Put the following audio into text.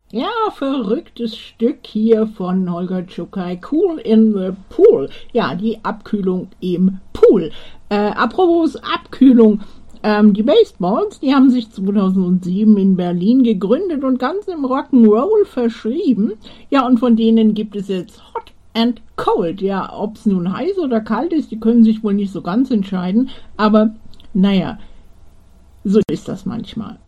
Ja, verrücktes Stück hier von Holger Czukay, Cool in the Pool. Ja, die Abkühlung im Pool. Apropos Abkühlung, die Baseballs, die haben sich 2007 in Berlin gegründet und ganz im Rock'n'Roll verschrieben. Ja, und von denen gibt es jetzt Hot and Cold. Ja, ob es nun heiß oder kalt ist, die können sich wohl nicht so ganz entscheiden. Aber naja, so ist das manchmal.